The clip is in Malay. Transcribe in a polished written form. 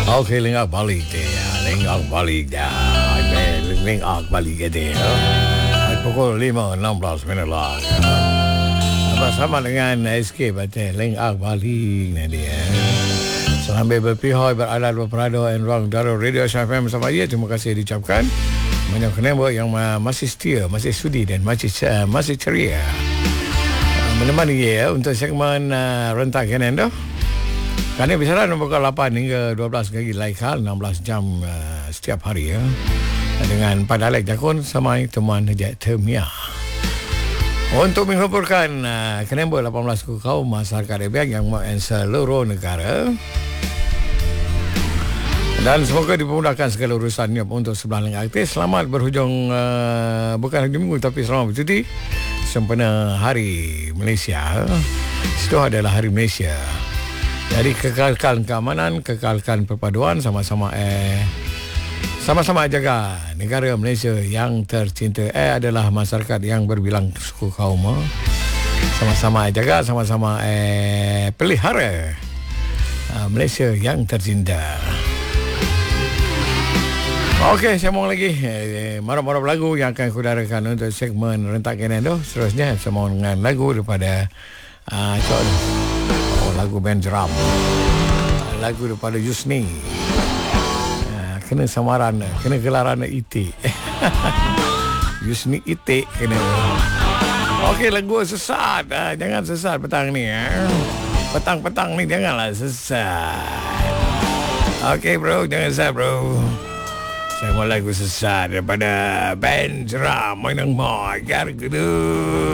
Okey, lengak balik dia. Lengak balik dah. Lengak balik dia. Pukul 5.16 minit lah. Bersama dengan SK Batin lengak balik ni dia. Sambil berpihak berada berperada dan ruang darah Radio SFM bersama dia. Terima kasih diucapkan. Banyak kenapa yang masih setia, masih sudi dan masih ceria. Menemani dia untuk segmen rentakan anda. Kami bicara pukul 8 hingga 12 kali laikal 16 jam setiap hari ya. Dengan pada Alek Jakun samai teman Hajat Temia. Untuk menghiburkan kenapa 18 kaum masyarakat Rebiak yang seluruh negara. Dan semoga dimudahkan segala urusannya untuk sebelah lengkap aktif. Selamat berhujung bukan hari minggu tapi selamat bercuti sempena Hari Malaysia. Itu adalah Hari Malaysia. Jadi kekalkan keamanan, kekalkan perpaduan, sama-sama jaga negara Malaysia yang tercinta. Adalah masyarakat yang berbilang suku kaum. Sama-sama jaga, sama-sama pelihara Malaysia yang tercinta. Okey, saya mau lagi marah-marah lagu yang akan kudarakan untuk segmen rentakan anda. Seterusnya saya mau dengan lagu daripada lagu band Jeram, lagu daripada Yusni. Kena samaran, kena gelaran IT. Yusni IT kena. Okey, lagu sesat. Jangan sesat petang ni. Petang-petang ni janganlah sesat. Okey bro, jangan sesat bro. Saya mau lagu sesat daripada band Jeram. Mainang Magar gitu.